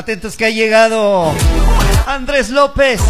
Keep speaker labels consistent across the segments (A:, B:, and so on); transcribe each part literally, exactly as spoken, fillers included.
A: Atentos que ha llegado Andrés López.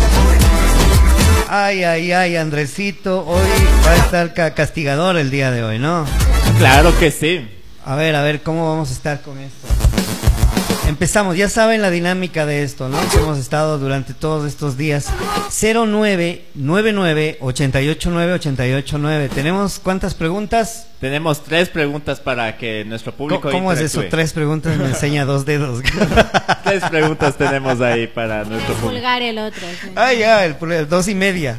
A: Ay, ay, ay, Andresito, hoy va a estar ca castigador el día de hoy, ¿no?
B: Claro que sí.
A: A ver, a ver, ¿cómo vamos a estar con esto? Empezamos, ya saben la dinámica de esto, ¿no? Que hemos estado durante todos estos días. Cero nueve nueve nueve ochenta y ocho nueve ochenta y ocho nueve. ¿Tenemos cuántas preguntas?
B: Tenemos tres preguntas para que nuestro público
A: ¿Cómo, cómo es eso? Tres preguntas, me enseña dos dedos.
B: Tres preguntas tenemos ahí para nuestro público.
C: El pulgar y el otro. Sí.
A: Ah, ya, el, el dos y media.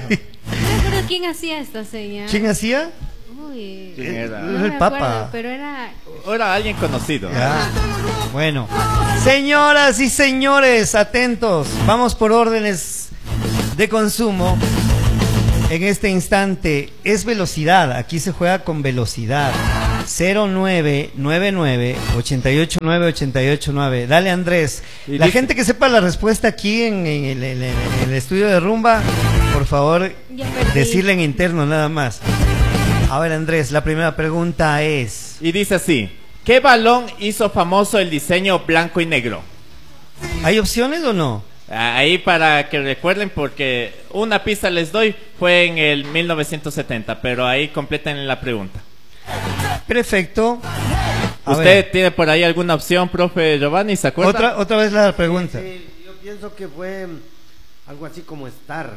C: ¿Pero quién hacía esta señal?
A: ¿Quién hacía?
C: Uy,
B: ¿Quién era?
C: no
A: Era el
C: me
A: Papa.
C: acuerdo, pero era...
B: Era alguien conocido.
A: Ya. Bueno, señoras y señores, atentos. Vamos por órdenes de consumo. En este instante es velocidad. Aquí se juega con velocidad. Cero nueve nueve nueve ochenta y ocho nueve ochenta y ocho nueve. Dale, Andrés. La
B: dice...
A: gente que sepa la respuesta aquí en, en, el, en, el, en el estudio de Rumba, por favor, decirle en interno nada más. A ver, Andrés, la primera pregunta es...
B: Y dice así: ¿qué balón hizo famoso el diseño blanco y negro?
A: ¿Hay opciones o no?
B: Ahí para que recuerden, porque una pista les doy, fue en el mil novecientos setenta, pero ahí completen la pregunta.
A: Perfecto. A
B: ¿Usted
A: ver.
B: tiene por ahí alguna opción, profe Giovanni? ¿Se acuerda?
A: Otra, otra vez la pregunta.
D: Sí, sí, yo pienso que fue algo así como Star.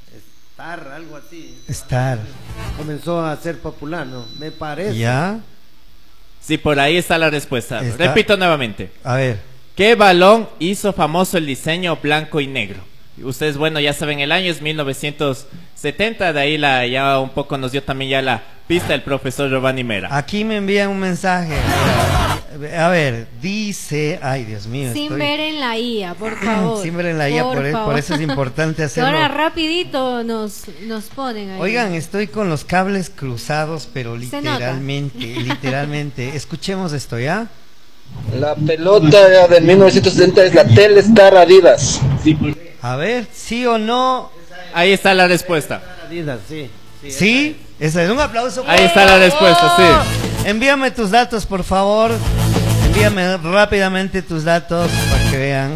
D: Star, algo así.
A: Star.
D: Comenzó a ser popular, ¿no? Me parece.
A: ¿Ya?
B: Sí, por ahí está la respuesta.
A: Está.
B: Repito nuevamente.
A: A ver.
B: ¿Qué balón hizo famoso el diseño blanco y negro? Ustedes, bueno, ya saben, el año es mil novecientos setenta, de ahí la, ya un poco nos dio también ya la pista el profesor Giovanni Mera.
A: Aquí me envían un mensaje. A ver, dice... Ay, Dios mío.
C: Sin
A: estoy...
C: ver en la I A, por favor.
A: Sin ver en la I A, por, por, por eso es importante hacerlo.
C: Ahora rapidito nos, nos ponen ahí.
A: Oigan, estoy con los cables cruzados, pero literalmente, literalmente. Escuchemos esto, ¿ya?
E: La pelota del mil novecientos setenta es la Telstar Adidas.
A: A ver, ¿sí o no?
B: Ahí está la respuesta.
D: Adidas, sí. Sí.
A: ¿Sí? Esa es un aplauso.
B: Ahí está la respuesta, sí.
A: Envíame tus datos, por favor. Envíame rápidamente tus datos para que vean.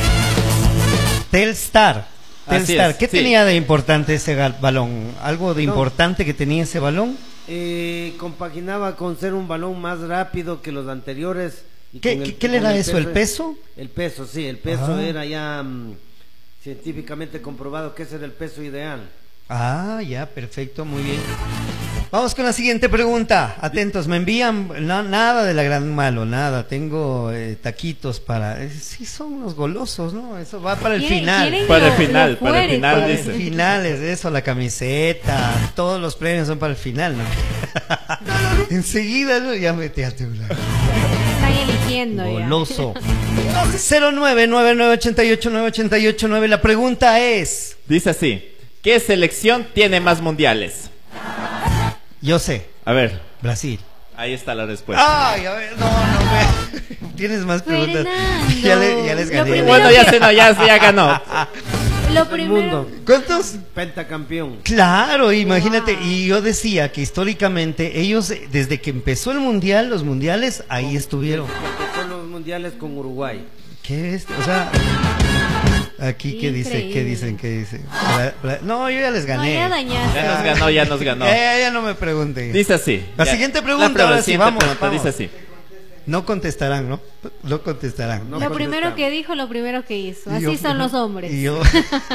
A: Telstar. Telstar.
B: es,
A: ¿Qué
B: sí.
A: tenía de importante ese balón? ¿Algo de
D: No.
A: importante que tenía ese balón?
D: Eh, compaginaba con ser un balón más rápido que los anteriores. Y
A: ¿Qué,
D: con el-
A: ¿qué, qué le
D: con
A: da eso? ¿El peso?
D: El peso, sí. El peso
A: Ah.
D: era ya mm, científicamente comprobado que ese era el peso ideal.
A: Ah, ya, perfecto, muy bien. Vamos con la siguiente pregunta. Atentos, me envían no, nada de la gran malo, nada. Tengo eh, taquitos para... Eh, sí, son unos golosos, ¿no? Eso va para el
C: ¿Quieren-
A: final.
C: quieren
B: Para el
C: lo-
B: final,
C: lo
B: para el
C: fuerte?
B: final,
A: Para el
B: dice.
A: final es eso, la camiseta, todos los premios son para el final, ¿no? Enseguida, ¿no? Ya meteaste una...
C: Están eligiendo ya.
A: Goloso. cero nueve nueve nueve ochenta y ocho nueve ochenta y ocho nueve. La pregunta es...
B: Dice así: ¿qué selección tiene más mundiales?
A: Yo sé,
B: A ver,
A: Brasil.
B: ahí está la respuesta.
A: Ay, a ver, no, no me... Tienes más preguntas.
C: Fernando,
A: Ya, le- ya les
C: lo
A: gané.
C: primero
B: Bueno, ya se no, ya, ya ganó.
C: Lo
D: El
C: primero...
D: mundo.
A: ¿Cuántos?
D: Pentacampeón.
A: Claro, imagínate,
C: Wow.
A: y yo decía que históricamente ellos, eh, desde que empezó el mundial, los mundiales, ahí estuvieron.
D: Con los mundiales con Uruguay.
A: ¿Qué es? O sea, aquí, ¿qué dice? ¿Qué
C: Increíble.
A: dicen? ¿Qué dice? Bra- Bra- No, yo ya les
C: No,
A: gané.
C: ya dañaste.
B: Ya nos ganó, ya nos ganó.
A: Ya, ya, ya no me pregunten.
B: Dice así.
A: La
B: Ya.
A: siguiente pregunta,
B: La
A: ahora sí,
B: siguiente
A: vamos,
B: pregunta
A: vamos.
B: dice así.
A: No contestarán, ¿no? No contestarán.
D: No
C: Lo
D: contestamos.
C: primero que dijo, lo primero que hizo.
A: Y
C: Así
A: yo-
C: son los hombres.
A: y yo-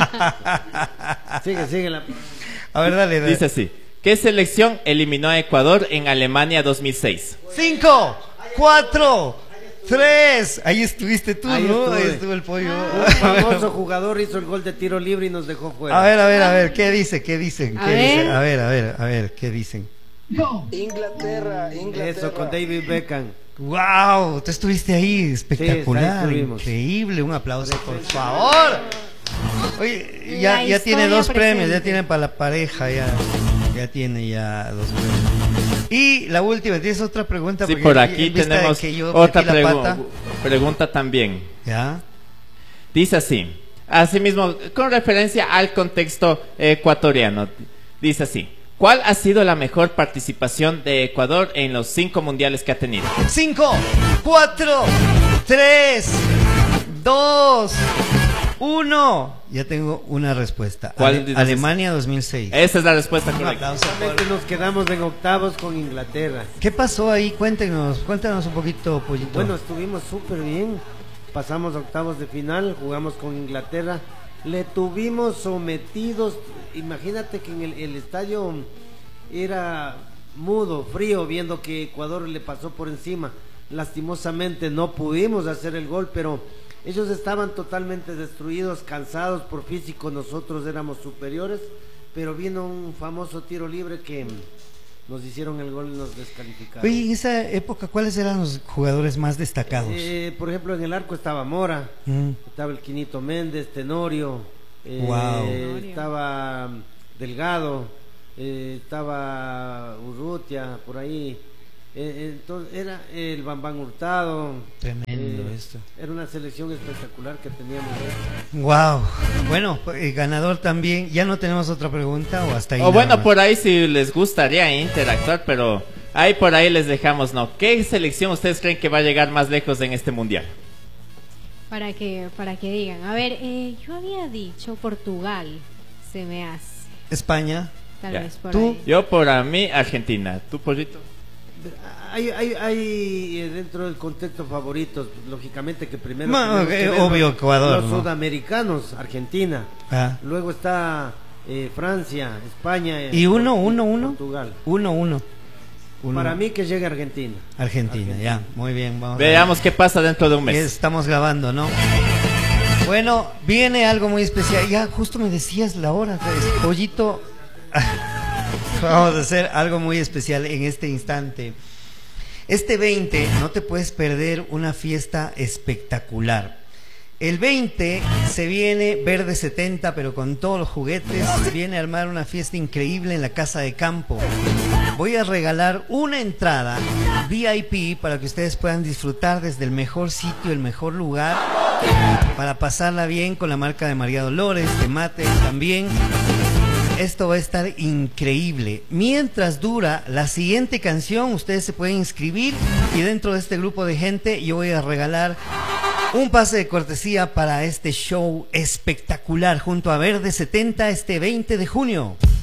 D: Sigue, sigue la...
A: A ver, dale, dale.
B: Dice así: ¿qué selección eliminó a Ecuador en Alemania dos mil seis?
A: Cinco, cuatro, tres. Ahí estuviste tú,
D: Ahí
A: ¿no?
D: estuve.
A: Ahí estuvo el pollo.
D: Un famoso jugador hizo el gol de tiro libre y nos dejó fuera.
A: A ver, a ver, a ver, ¿qué dice? ¿Qué dicen?
C: A
A: ¿Qué
C: ver.
A: dicen? A ver, a ver, a ver, ¿qué dicen?
E: Inglaterra, Inglaterra.
D: Eso, con David Beckham.
A: ¡Wow! Tú estuviste ahí,
D: Sí,
A: espectacular,
D: ahí estuvimos.
A: increíble. Un aplauso, por favor. Oye, ya,
C: La
A: ya tiene
C: historia
A: dos premios, ya
C: presente.
A: tiene para la pareja, ya, ya tiene ya dos premios. Y la última, ¿tienes otra pregunta?
B: Sí,
A: Porque
B: por
A: en
B: aquí
A: vista de
B: tenemos
A: que yo
B: otra
A: metí la
B: pregu-
A: pata,
B: pregunta también.
A: ¿ya?
B: Dice así, asimismo, con referencia al contexto ecuatoriano, dice así: ¿cuál ha sido la mejor participación de Ecuador en los cinco mundiales que ha tenido?
A: Cinco, cuatro, tres, dos, uno. Ya tengo una respuesta.
B: ¿Cuál
A: Ale-
B: dices?
A: Alemania dos mil seis.
B: Esa es la respuesta
A: Un
B: correcta.
A: aplauso por-
D: Solamente nos quedamos en octavos con Inglaterra.
A: ¿Qué pasó ahí? Cuéntenos, cuéntanos un poquito, Pollito.
D: Bueno, estuvimos súper bien. Pasamos a octavos de final, jugamos con Inglaterra. Le tuvimos sometidos. Imagínate que en el, el estadio era mudo, frío, viendo que Ecuador le pasó por encima. Lastimosamente no pudimos hacer el gol, pero ellos estaban totalmente destruidos, cansados por físico. Nosotros éramos superiores, pero vino un famoso tiro libre que nos hicieron el gol y nos descalificaron.
A: Oye, en esa época, ¿cuáles eran los jugadores más destacados?
D: Eh, por ejemplo, en el arco estaba Mora,
A: Mm.
D: estaba el Quinito Méndez, Tenorio, eh,
A: Wow.
D: estaba Delgado, eh, estaba Urrutia, por ahí. Eh, entonces era el Bambán Hurtado.
A: Tremendo
D: Eh,
A: esto.
D: Era una selección espectacular que teníamos.
A: Wow. Bueno, eh, ganador también. ¿Ya no tenemos otra pregunta o hasta ahí?
B: O
A: nada
B: bueno,
A: más?
B: por ahí si les gustaría interactuar, pero ahí por ahí les dejamos, ¿no? ¿Qué selección ustedes creen que va a llegar más lejos en este mundial?
C: Para que, para que digan. A ver, eh, yo había dicho Portugal, se me hace.
A: España.
C: Tal
B: Ya.
C: vez por
A: ¿Tú?
C: ahí.
B: Yo por a mí, Argentina. ¿Tú, Pollito?
D: Hay, hay, hay eh, dentro del contexto favoritos, lógicamente que primero
A: Bueno,
D: tenemos que
A: eh,
D: ver
A: obvio,
D: los-
A: Ecuador,
D: los
A: ¿no?
D: sudamericanos, Argentina,
A: Ah.
D: luego está eh, Francia, España eh,
A: ¿Y uno,
D: Port-
A: uno, uno?
D: Portugal.
A: Uno, uno. Uno.
D: Para mí que llegue Argentina.
A: Argentina, ya. Muy bien. Vamos a-
B: Veamos qué pasa dentro de un mes.
A: Estamos grabando, ¿no? Bueno, viene algo muy especial. Ya justo me decías la hora, pues, Pollito. Vamos a hacer algo muy especial en este instante. Este veinte no te puedes perder una fiesta espectacular. El veinte se viene Verde setenta, pero con todos los juguetes. Se viene a armar una fiesta increíble en la Casa de Campo. Voy a regalar una entrada V I P para que ustedes puedan disfrutar desde el mejor sitio, el mejor lugar, para pasarla bien con la marca de María Dolores, de Mate también. Esto va a estar increíble. Mientras dura la siguiente canción, ustedes se pueden inscribir y dentro de este grupo de gente yo voy a regalar un pase de cortesía para este show espectacular junto a Verde setenta este veinte de junio.